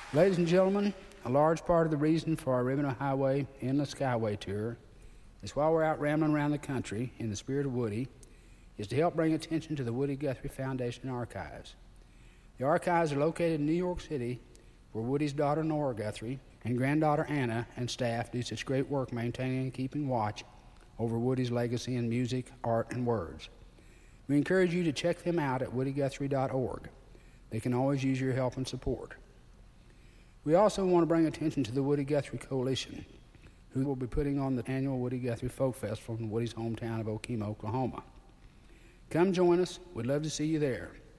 Ladies and gentlemen, a large part of the reason for our Ribbon Highway Endless Skyway Tour is while we're out rambling around the country in the spirit of Woody, is to help bring attention to the Woody Guthrie Foundation Archives. The archives are located in New York City, where Woody's daughter Nora Guthrie and granddaughter Anna and staff do such great work maintaining and keeping watch over Woody's legacy in music, art, and words. We encourage you to check them out at woodyguthrie.org. They can always use your help and support. We also want to bring attention to the Woody Guthrie Coalition, who will be putting on the annual Woody Guthrie Folk Festival in Woody's hometown of Okemah, Oklahoma. Come join us. We'd love to see you there.